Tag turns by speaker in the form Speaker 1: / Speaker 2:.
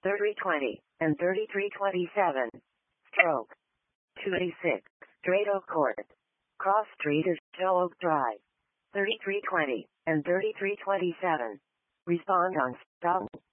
Speaker 1: 3320 and 3327. Stroke 286, Straight Oak Court. Cross Street is Show Oak Drive. 3320 and 3327. Respond on stop.